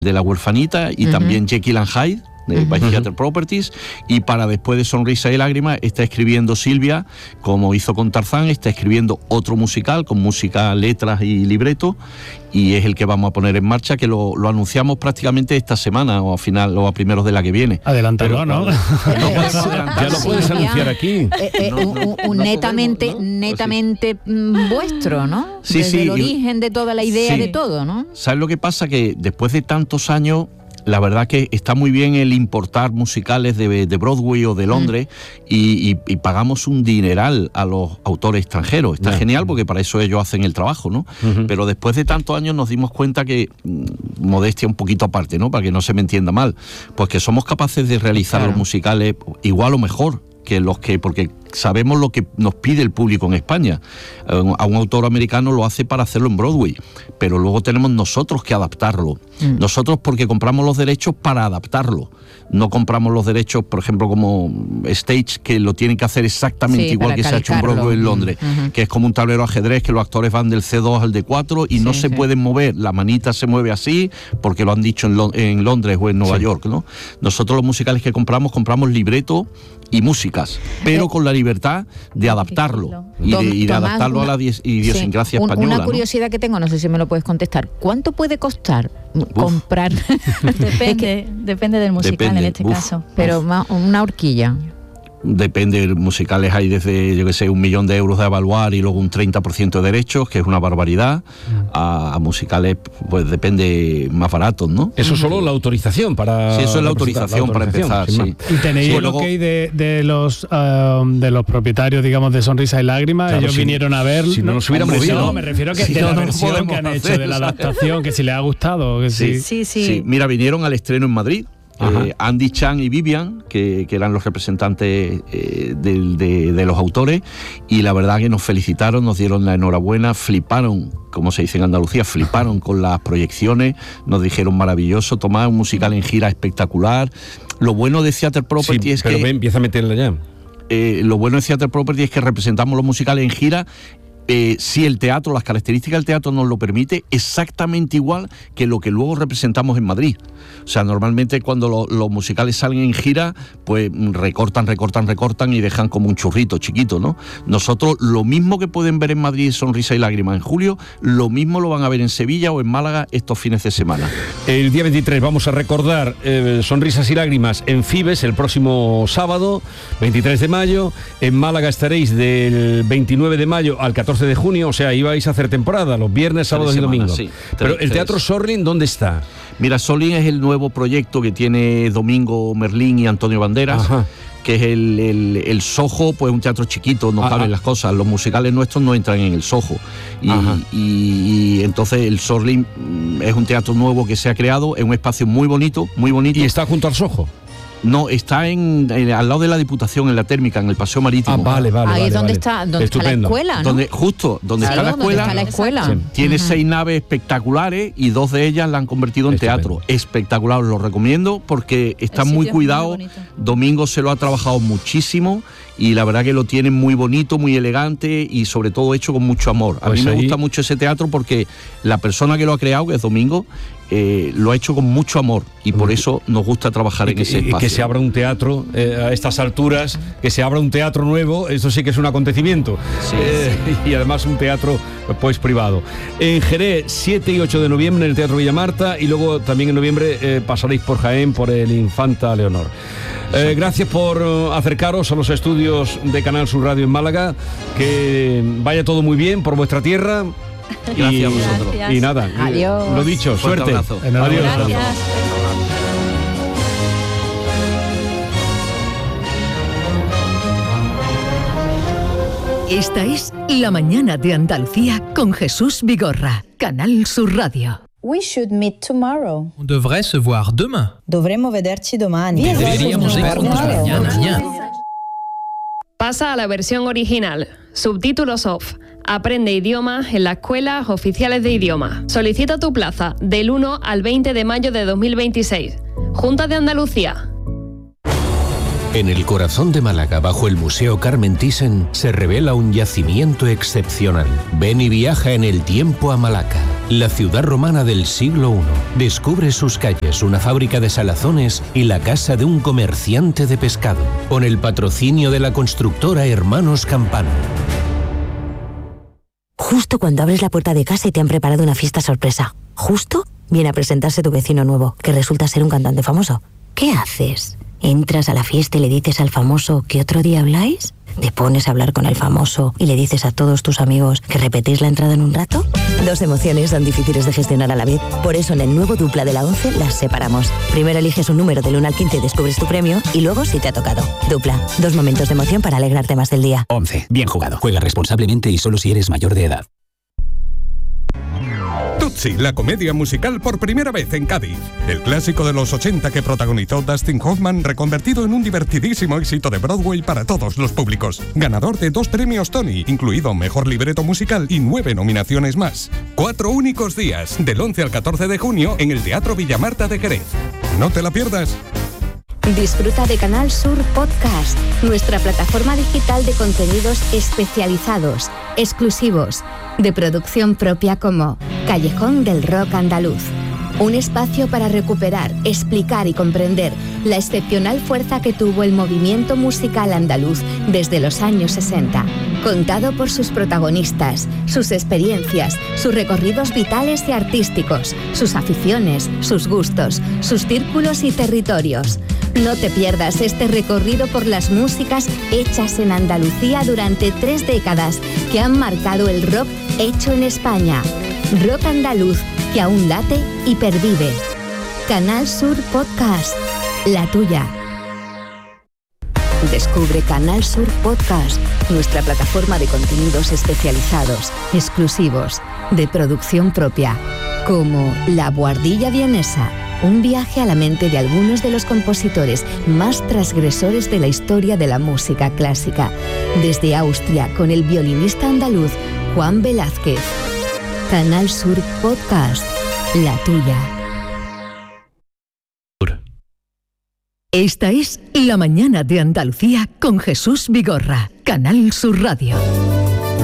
de La Huerfanita y también Jekyll and Hyde, de by Theatre Properties, y para después de Sonrisa y Lágrimas está escribiendo Silvia, como hizo con Tarzán, está escribiendo otro musical con música, letras y libreto, y es el que vamos a poner en marcha, que lo anunciamos prácticamente esta semana o a final o a primeros de la que viene. Adelántalo, ¿no? Ya lo puedes anunciar aquí. Netamente vuestro, ¿no? Sí, desde el origen de toda la idea de todo, ¿no? ¿Sabes lo que pasa? Que después de tantos años, la verdad que está muy bien el importar musicales de Broadway o de Londres y pagamos un dineral a los autores extranjeros. Está genial porque para eso ellos hacen el trabajo, ¿no? Pero después de tantos años nos dimos cuenta que, modestia un poquito aparte, ¿no? Para que no se me entienda mal, pues que somos capaces de realizar los musicales igual o mejor que los que, porque sabemos lo que nos pide el público en España. A un autor americano lo hace para hacerlo en Broadway, pero luego tenemos nosotros que adaptarlo. Nosotros porque compramos los derechos para adaptarlo. No compramos los derechos, por ejemplo, como Stage, que lo tienen que hacer exactamente igual que se ha hecho en Broadway en Londres, que es como un tablero ajedrez que los actores van del C2 al D4 y no se pueden mover. La manita se mueve así porque lo han dicho en Londres o en Nueva York, ¿no? Nosotros los musicales que compramos libreto y músicas, pero con la libertad de adaptarlo y de adaptarlo a la idiosincrasia española. Una curiosidad que tengo, no sé si me lo puedes contestar. ¿Cuánto puede costar comprar? Depende del musical en este caso. Pero una horquilla. Depende, musicales hay desde, yo que sé, 1 millón de euros de evaluar y luego un 30% de derechos, que es una barbaridad, a musicales, pues depende, más baratos, ¿no? Eso solo la autorización para... Sí, eso es la autorización para empezar, sí. ¿Y tenéis el ok de los propietarios, digamos, de Sonrisa y Lágrimas? Claro, ellos vinieron a ver... Si no nos hubiéramos visto. No, me refiero a que de la versión que han hecho, de la adaptación, que si les ha gustado. Que sí. Mira, vinieron al estreno en Madrid. Andy Chan y Vivian, que eran los representantes de los autores, y la verdad que nos felicitaron, nos dieron la enhorabuena, fliparon, como se dice en Andalucía, fliparon con las proyecciones, nos dijeron maravilloso, Tomás, un musical en gira espectacular. Lo bueno de Theatre Property es que... Pero empieza a meterla ya. Lo bueno de Theatre Property es que representamos los musicales en gira. Si el teatro, las características del teatro nos lo permite, exactamente igual que lo que luego representamos en Madrid. O sea, normalmente cuando los musicales salen en gira, pues recortan y dejan como un churrito chiquito, ¿no? Nosotros, lo mismo que pueden ver en Madrid Sonrisa y Lágrimas en julio, lo mismo lo van a ver en Sevilla o en Málaga estos fines de semana. El día 23 vamos a recordar Sonrisas y Lágrimas en Fibes el próximo sábado, 23 de mayo. En Málaga estaréis del 29 de mayo al 14 de junio, o sea, ibais a hacer temporada los viernes, sábados y domingos. Sí, pero el Teatro Sorlin, ¿dónde está? Mira, Sorlin es el nuevo proyecto que tiene Domingo Merlín y Antonio Banderas. Que es el Soho, pues un teatro chiquito, no caben las cosas. Los musicales nuestros no entran en el Soho. Y entonces el Sorlin es un teatro nuevo que se ha creado, es un espacio muy bonito, muy bonito. ¿Y está junto al Soho? No, está al lado de la Diputación, en la Térmica, en el Paseo Marítimo. Vale. Ahí es donde está la escuela, ¿no? Donde está la escuela. Sí. Tiene 6 naves espectaculares y 2 de ellas la han convertido en teatro. Espectacular, os lo recomiendo porque está muy cuidado. Domingo se lo ha trabajado muchísimo y la verdad que lo tienen muy bonito, muy elegante y sobre todo hecho con mucho amor. A mí me gusta mucho ese teatro porque la persona que lo ha creado, que es Domingo, lo ha hecho con mucho amor y por eso nos gusta trabajar en ese espacio. Que se abra un teatro a estas alturas, que se abra un teatro nuevo, eso sí que es un acontecimiento. Y además un teatro pues privado. En Jerez, 7 y 8 de noviembre en el Teatro Villa Marta y luego también en noviembre pasaréis por Jaén, por el Infanta Leonor. Gracias por acercaros a los estudios de Canal Sur Radio en Málaga, que vaya todo muy bien por vuestra tierra. Gracias a vosotros. Y nada, adiós. Lo dicho, suerte. Abrazo. Adiós. Gracias. Esta es La Mañana de Andalucía con Jesús Vigorra, Canal Sur Radio. We should meet tomorrow. On devrait se voir demain. Dovremmo vederci domani. Deberíamos vernos mañana. Pasa a la versión original. Subtítulos off. Aprende idiomas en las escuelas oficiales de idioma. Solicita tu plaza del 1 al 20 de mayo de 2026. Junta de Andalucía. En el corazón de Málaga, bajo el Museo Carmen Thyssen, se revela un yacimiento excepcional. Ven y viaja en el tiempo a Malaca. la ciudad romana del siglo I. Descubre sus calles, una fábrica de salazones y la casa de un comerciante de pescado. Con el patrocinio de la constructora Hermanos Campano. Justo cuando abres la puerta de casa y te han preparado una fiesta sorpresa. Justo viene a presentarse tu vecino nuevo, que resulta ser un cantante famoso. ¿Qué haces? ¿Entras a la fiesta y le dices al famoso que otro día habláis? ¿Te pones a hablar con el famoso y le dices a todos tus amigos que repetís la entrada en un rato? Dos emociones son difíciles de gestionar a la vez. Por eso en el nuevo Dupla de la 11 las separamos. Primero eliges un número del 1 al 15 y descubres tu premio, y luego si te ha tocado. Dupla, 2 momentos de emoción para alegrarte más del día. 11. Bien jugado. Juega responsablemente y solo si eres mayor de edad. Tootsie, la comedia musical por primera vez en Cádiz. El clásico de los 80 que protagonizó Dustin Hoffman, reconvertido en un divertidísimo éxito de Broadway para todos los públicos. Ganador de 2 premios Tony, incluido Mejor Libreto Musical y 9 nominaciones más. 4 únicos días, del 11 al 14 de junio, en el Teatro Villamarta de Jerez. No te la pierdas. Disfruta de Canal Sur Podcast, nuestra plataforma digital de contenidos especializados, exclusivos, de producción propia, como Callejón del Rock Andaluz. Un espacio para recuperar, explicar y comprender la excepcional fuerza que tuvo el movimiento musical andaluz desde los años 60. Contado por sus protagonistas, sus experiencias, sus recorridos vitales y artísticos, sus aficiones, sus gustos, sus círculos y territorios. No te pierdas este recorrido por las músicas hechas en Andalucía durante 3 décadas que han marcado el rock hecho en España. Rock andaluz que aún late y pervive. Canal Sur Podcast, la tuya. Descubre Canal Sur Podcast, nuestra plataforma de contenidos especializados, exclusivos, de producción propia, como La Buhardilla Vienesa, un viaje a la mente de algunos de los compositores más transgresores de la historia de la música clásica, desde Austria, con el violinista andaluz Juan Velázquez. Canal Sur Podcast, la tuya. Esta es La Mañana de Andalucía con Jesús Vigorra, Canal Sur Radio.